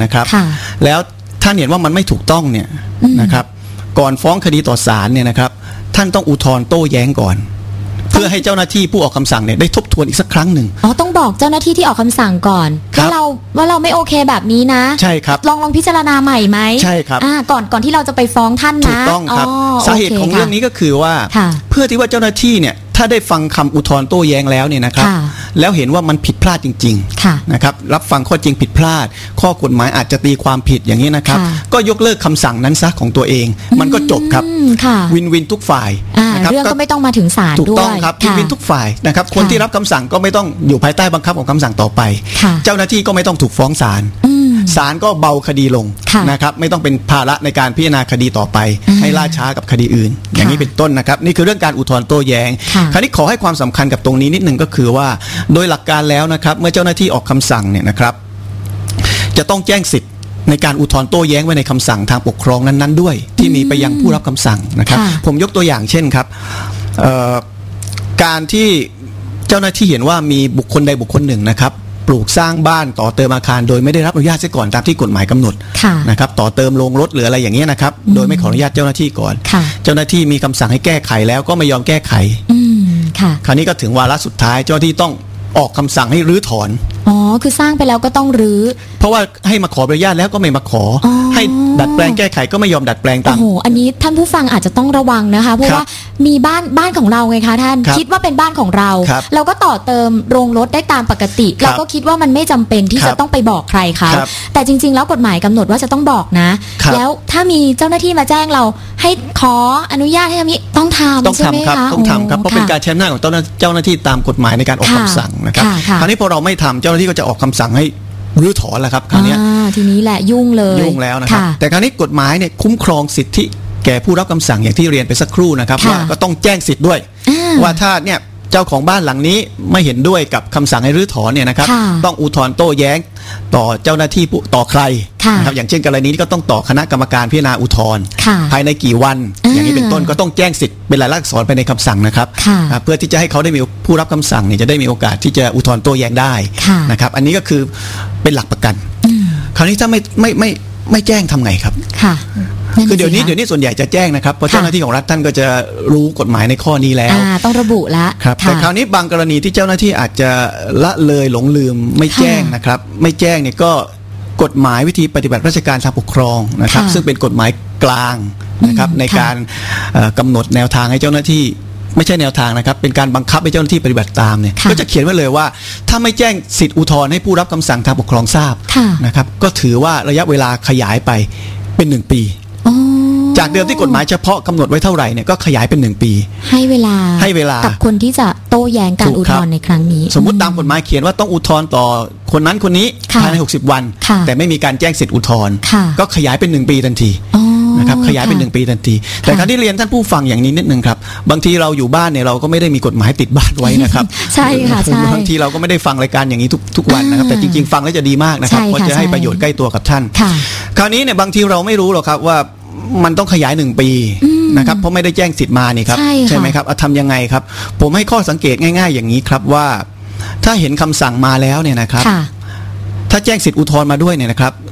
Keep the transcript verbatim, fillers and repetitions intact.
นะครับแล้วท่านเห็นว่ามันไม่ถูกต้องเนี่ยนะครับก่อนฟ้องคดีต่อศาลเนี่ยนะครับท่านต้องอุทธรณ์โต้แย้งก่อนเพื่อให้เจ้าหน้าที่ผู้ออกคำสั่งเนี่ยได้ทบทวนอีกสักครั้งหนึ่งอ๋อต้องบอกเจ้าหน้าที่ที่ออกคำสั่งก่อนว่าเราว่าเราไม่โอเคแบบนี้นะใช่ครับลองลองพิจารณาใหม่ไหมใช่ครับอ่าก่อนก่อนที่เราจะไปฟ้องท่านนะถูกต้องครับสาเหตุของเรื่องนี้ก็คือว่าเพื่อที่ว่าเจ้าหน้าที่เนี่ยถ้าได้ฟังคำอุทธรณ์โต้แย้งแล้วเนี่ยนะครับแล้วเห็นว่ามันผิดพลาดจริงๆนะครับรับฟังข้อจริงผิดพลาดข้อกฎหมายอาจจะตีความผิดอย่างนี้นะครับก็ยกเลิกคำสั่งนั้นซะของตัวเองมันก็จบครับวินวินทุกฝ่ายเรื่องก็ไม่ต้องมาถึงศาลด้วยถูกต้องครับวินวินทุกฝ่ายนะครับคนที่รับคำสั่งก็ไม่ต้องอยู่ภายใต้บังคับของคำสั่งต่อไปเจ้าหน้าที่ก็ไม่ต้องถูกฟ้องศาลศาลก็เบาคดีลงนะครับไม่ต้องเป็นภาระในการพิจารณาคดีต่อไปให้ล่าช้ากับคดีอื่นอย่างนี้เป็นต้นนะครับนี่คือเรื่องการอุทธรณ์โต้แย้งคราวนี้ขอให้ความสำคัญกับตรงนี้นิดนึงก็คือว่าโดยหลักการแล้วนะครับเมื่อเจ้าหน้าที่ออกคำสั่งเนี่ยนะครับจะต้องแจ้งสิทธิ์ในการอุทธรณ์โต้แย้งไว้ในคำสั่งทางปกครองนั้นๆด้วยที่มีไปยังผู้รับคำสั่งนะครับผมยกตัวอย่างเช่นครับการที่เจ้าหน้าที่เห็นว่ามีบุคคลใดบุคคลหนึ่งนะครับปลูกสร้างบ้านต่อเติมอาคารโดยไม่ได้รับอนุญาตเสียก่อนตามที่กฎหมายกำหนดนะครับต่อเติมโรงรถหรืออะไรอย่างเงี้ยนะครับโดยไม่ขออนุญาตเจ้าหน้าที่ก่อนเจ้าหน้าที่มีคำสั่งให้แก้ไขแล้วก็ไม่ยอมแก้ไขคราวนี้ก็ถึงวาระสุดท้ายเจ้าหน้าที่ต้องออกคำสั่งให้รื้อถอนอ๋อคือสร้างไปแล้วก็ต้องรื้อเพราะว่าให้มาขออนุญาตแล้วก็ไม่มาขอให้ดัดแปลงแก้ไขก็ไม่ยอมดัดแปลงตามโอ้โหอันนี้ท่านผู้ฟังอาจจะต้องระวังนะคะเพราะว่ามีบ้านบ้านของเราไงคะท่านคิดว่าเป็นบ้านของเราเราก็ต่อเติมโรงรถได้ตามปกติเราก็คิดว่ามันไม่จำเป็นที่จะต้องไปบอกใครเขาแต่จริงๆแล้วกฎหมายกำหนดว่าจะต้องบอกนะแล้วถ้ามีเจ้าหน้าที่มาแจ้งเราให้ขออนุญาตให้ทำนี้ต้องทำต้องทำครับต้องทำครับเพราะเป็นการใช้อำนาจของเจ้าหน้าที่ตามกฎหมายในการออกคำสั่งนะครับคราวนี้พอเราไม่ทำเจ้าหน้าที่ก็จะออกคำสั่งให้รื้อถอนแล้วครับคราวนี้ทีนี้แหละยุ่งเลยยุ่งแล้วนะครับแต่คราวนี้กฎหมายเนี่ยคุ้มครองสิทธิแก่ผู้รับคำสั่งอย่างที่เรียนไปสักครู่นะครับว่าก็ต้องแจ้งสิทธิ์ด้วยว่าถ้าเนี่ยเจ้าของบ้านหลังนี้ไม่เห็นด้วยกับคำสั่งให้รื้อถอนเนี่ยนะครับต้องอุทธรณ์โต้แย้งต่อเจ้าหน้าที่ต่อใครนะครับอย่างเช่นกรณีนี้ก็ต้องต่อคณะกรรมการพิจารณาอุทธรณ์ภายในกี่วันอย่างนี้เป็นต้นก็ต้องแจ้งสิทธิ์เป็นลายลักษณ์อักษรไปในคำสั่งนะครับเพื่อที่จะให้เขาได้มีผู้รับคำสั่งเนี่ยจะได้มีโอกาสที่จะอุทธรณ์โต้แย้งได้นะครับอันนี้ก็คือเป็นหลักประกันคราวนี้ถ้าไม่ไม่ไม่ไม่แจ้งทำไงครับคือเดี๋ยวนี้เดี๋ยวนี้ส่วนใหญ่จะแจ้งนะครับเพราะเจ้าหน้าที่ของรัฐท่านก็จะรู้กฎหมายในข้อนี้แล้วต้องระบุแล้วครับแต่คราวนี้บางกรณีที่เจ้าหน้าที่อาจจะละเลยหลงลืมไม่แจ้งนะครับไม่แจ้งเนี่ยก็กฎหมายวิธีปฏิบัติราชการทางปกครองนะครับซึ่งเป็นกฎหมายกลางนะครับในการกำหนดแนวทางให้เจ้าหน้าที่ไม่ใช่แนวทางนะครับเป็นการบังคับให้เจ้าหน้าที่ปฏิบัติตามเนี่ยก็จะเขียนไว้เลยว่าถ้าไม่แจ้งสิทธิอุทธรณ์ให้ผู้รับคำสั่งทางปกครองทราบนะครับก็ถือว่าระยะเวลาขยายไปเป็นหนึ่งปีจากเดิมที่กฎหมายเฉพาะกำหนดไว้เท่าไหร่เนี่ยก็ขยายเป็นหนึ่งปีให้เวลาให้เวลากับคนที่จะโต้แย้งการอุทธรณ์ในครั้งนี้สมมุติตามกฎหมายเขียนว่าต้องอุทธรณ์ต่อคนนั้นคนนี้ภายในหกสิบวันแต่ไม่มีการแจ้งสิทธิอุทธรณ์ก็ขยายเป็นหนึ่งปีทันทีนะครับขยายเป็นหนึ่งปีทันทีแต่การที่เรียนท่านผู้ฟังอย่างนี้นิดนึงครับบางทีเราอยู่บ้านเนี่ยเราก็ไม่ได้มีกฎหมายติดบ้านไว้นะครับใช่ค่ะใช่บางทีเราก็ไม่ได้ฟังรายการอย่างนี้ทุกทุกวันนะครับแต่จริงๆฟังแล้วจะดีมากนะครับเพราะจะให้ประโยชน์ใกล้ตัวกับท่านคราวนี้เนี่ยบางทีเราไม่รู้หรอกครับว่ามันต้องขยายหนึ่งปีนะครับเพราะไม่ได้แจ้งสิทธิ์มานี่ครับใช่ไหมครับทำยังไงครับผมให้ข้อสังเกตง่ายๆอย่างนี้ครับว่าถ้าเห็นคำสั่งมาแล้วเนี่ยนะครับถ้าแจ้งสิทธิอุทธรณ์มาด้วยเนี่ยนะครับ